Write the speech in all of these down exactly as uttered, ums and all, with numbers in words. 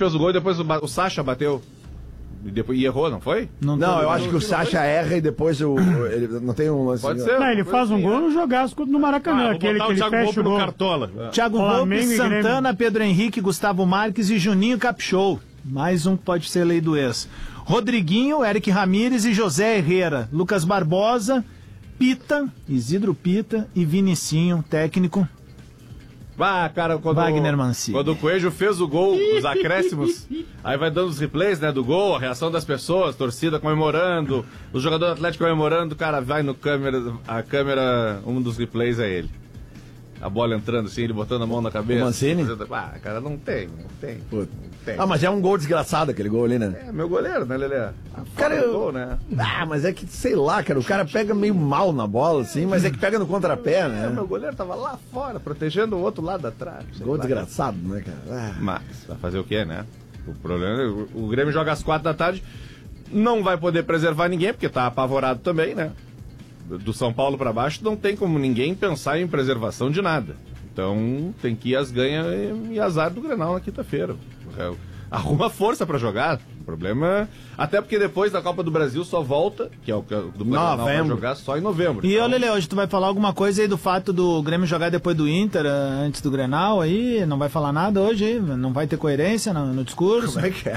fez o gol e depois o, o Sacha bateu. E, depois, e errou, não foi? Não, não eu acho que o Sacha erra e depois o, ele não tem um lance. Pode ser. Não, ele faz um gol no jogaço no Maracanã, ah, aquele que ele fecha o gol. Cartola. Thiago Volpe, Santana, Pedro Henrique, Gustavo Marques e Juninho Capixou. Mais um que pode ser lei do ex. Rodriguinho, Eric Ramírez e José Herrera. Lucas Barbosa, Pita, Isidro Pita e Vinicinho, técnico. Ah, cara, quando, Wagner Mancini. Quando o Coelho fez o gol, os acréscimos, aí vai dando os replays, né, do gol, a reação das pessoas, torcida comemorando, o jogador do Atlético comemorando, o cara vai no câmera, a câmera, um dos replays é ele. A bola entrando assim, ele botando a mão na cabeça. O Mancini? Ah, cara, não tem, não tem, não tem. Ah, mas é um gol desgraçado aquele gol ali, né? É, meu goleiro, né, Lelê? Cara, eu... gol, né? Ah, mas é que, sei lá, cara, o cara pega meio mal na bola, assim, mas é que pega no contrapé, né? É, meu goleiro tava lá fora, protegendo o outro lado atrás. Gol lá, desgraçado, né, cara? Ah. Mas, vai fazer o quê, né? O problema é o, o Grêmio joga às quatro da tarde, não vai poder preservar ninguém, porque tá apavorado também, né? Do São Paulo pra baixo, não tem como ninguém pensar em preservação de nada. Então, tem que ir às ganhas e azar do Grenal na quinta-feira. Arruma força pra jogar. O problema é... Até porque depois da Copa do Brasil só volta, que é o que do Grenal vai jogar só em novembro. E, então... ô Lele, hoje tu vai falar alguma coisa aí do fato do Grêmio jogar depois do Inter, antes do Grenal aí? Não vai falar nada hoje aí? Não vai ter coerência no, no discurso? Como é que é?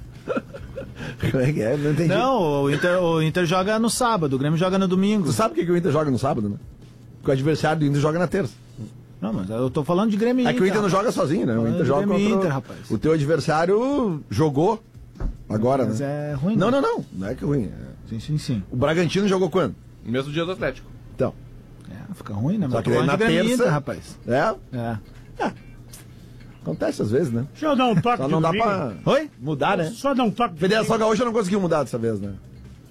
Como é que é? Não entendi. Não, o Inter, o Inter joga no sábado, o Grêmio joga no domingo. Tu sabe por que o Inter joga no sábado, né? Porque o adversário do Inter joga na terça. Não, mas eu tô falando de Grêmio e Inter. É que o Inter não joga sozinho, né? O Inter joga contra Inter, rapaz. O teu adversário jogou agora, mas né? Mas é ruim, Não, né? não, não. Não é que é ruim. É... Sim, sim, sim. O Bragantino jogou quando? No mesmo dia do Atlético. Então. É, fica ruim, né? Só que daí na terça, Inter, rapaz. É? É. É. Acontece às vezes, né? Deixa eu dar um toque. Só não dá pra... Oi? Mudar, né? Só dar um toque. Federação Gaúcha não conseguiu mudar dessa vez, né?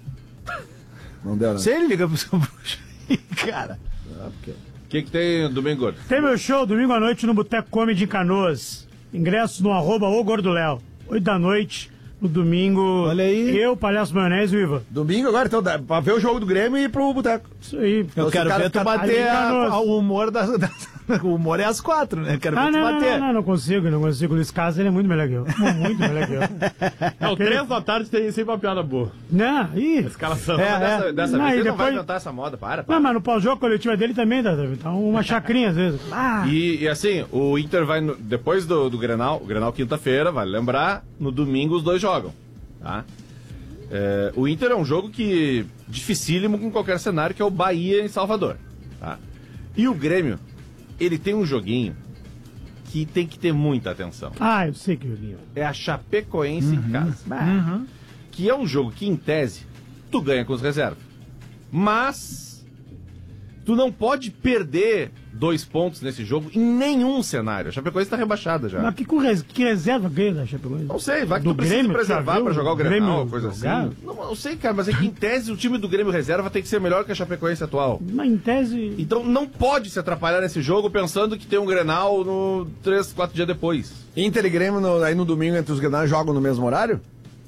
Não deu, né? Se ele liga pro seu bruxo cara. Ah, porque... O que, que tem domingo? Tem meu show domingo à noite no Boteco Comedy em Canoas. Ingressos no arroba o Gordo Léo. Oito da noite, no domingo. Olha aí. Eu, Palhaço Maionese e o Ivan. Domingo agora, então, dá pra ver o jogo do Grêmio e ir pro boteco. Isso aí. Eu Então, quero ver tu bater a, a, o humor da, da... O humor é às quatro, né? Eu quero ah, ver tu não, bater. Não, não, não consigo, não consigo. O Luiz Casa, ele é muito melhor que eu. Muito melhor que eu. Não, Aquele... três da tarde tem sempre uma piada boa. Não, ih. Escalação. É, é. Dessa, dessa não, vez ele depois... não vai inventar essa moda, para, para. Não, mas no pós-jogo coletivo dele também dá, então uma chacrinha às vezes. Ah. E, e assim, o Inter vai, no, depois do, do Grenal, o Grenal quinta-feira, vale lembrar, no domingo os dois jogam, tá? É, o Inter é um jogo que dificílimo com qualquer cenário, que é o Bahia em Salvador, tá? E o Grêmio, ele tem um joguinho que tem que ter muita atenção. Ah, eu sei que joguinho. É a Chapecoense uhum. em casa. Uhum. Que é um jogo que, em tese, tu ganha com os reservas. Mas tu não pode perder dois pontos nesse jogo em nenhum cenário. A Chapecoense tá rebaixada já. Mas que, com res... que reserva ganha da Chapecoense? Não sei, vai que do tu precisa Grêmio, preservar pra jogar o Grêmio, Grêmio coisa jogar? assim. Não, não sei, cara, mas é que em tese o time do Grêmio reserva tem que ser melhor que a Chapecoense atual. Mas em tese... Então não pode se atrapalhar nesse jogo pensando que tem um Grenal no três, quatro dias depois. Inter e Grêmio no, aí no domingo entre os Grenais jogam no mesmo horário?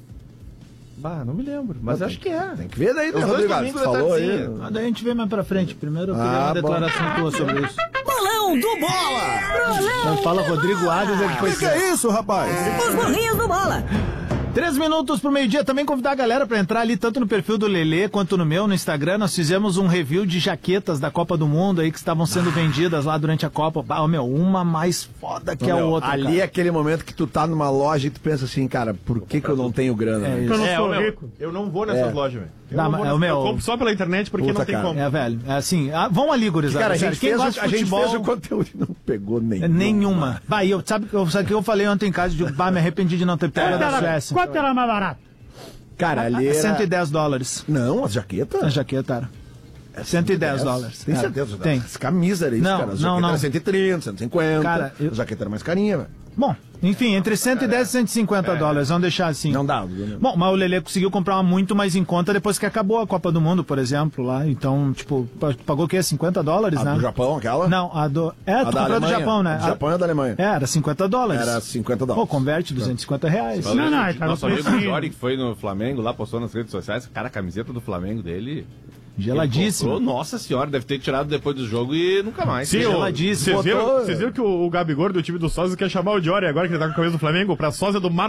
Bah, não me lembro, mas Não, acho que é. Tem que ver daí, né, Os dois Rodrigo? domingos Tu falou aí. tardezinha. Ah, daí a gente vê mais pra frente. Primeiro eu queria Ah, uma bom. declaração tua sobre isso. Bolão do Bola! Não fala Rodrigo Adams, ele foi... O que é isso, rapaz? Os burrinhos do Bola! Três minutos pro meio-dia, também convidar a galera pra entrar ali, tanto no perfil do Lelê quanto no meu, no Instagram. Nós fizemos um review de jaquetas da Copa do Mundo aí, que estavam sendo ah. vendidas lá durante a Copa. Ah, meu, uma mais foda que Não, a meu, outra, ali cara. é aquele momento que tu tá numa loja e tu pensa assim, cara, por que que eu não tenho grana? É né? Eu não É, sou ô, meu, rico. eu não vou nessas É. lojas, velho. Eu, Não, não mas vou é o nessas- meu- eu compro só pela internet porque Puta, não tem cara. como. É, velho, é assim, ah, vamos ali, gurizada. Cara, a sério, gente, quem fez, gosta o, a de gente futebol... fez o conteúdo e não pegou nenhum. Nenhuma. Bah, eu, sabe, eu, sabe que eu falei ontem em casa, de bah, me arrependi de não ter pego a Quanto da era, Suécia. quanto era mais barato? Cara, ali era... cento e dez dólares. Não, as jaquetas? A jaqueta era. É cento e dez dólares. Tem Era. certeza? Tem. As camisas era isso, Não, cara. As não, jaquetas não. era cento e trinta, cento e cinquenta. Cara, eu- A jaqueta era mais carinha, velho. Bom, enfim, entre cento e dez e cento e cinquenta dólares, vamos deixar assim. Não dá. Não. Bom, mas o Lelê conseguiu comprar uma muito mais em conta depois que acabou a Copa do Mundo, por exemplo, lá. Então, tipo, pagou o quê? cinquenta dólares, A né? do Japão, aquela? Não, a do... É, A tu da comprou do Alemanha. Japão, né? Do Japão é da Alemanha. É, era cinquenta dólares. Era cinquenta Pô, dólares. converte duzentos e cinquenta reais. Não, não, tá no Nosso amigo precinho. Jorge, que foi no Flamengo, lá postou nas redes sociais, cara, a camiseta do Flamengo dele... Geladíssimo. Ele comprou, nossa senhora, deve ter tirado depois do jogo e nunca mais. Sim, o- Geladíssimo. vocês viram, Botou- vocês viram que o, o Gabigol do time do Sósia quer chamar o Diori agora que ele tá com a camisa do Flamengo pra sósia do Mar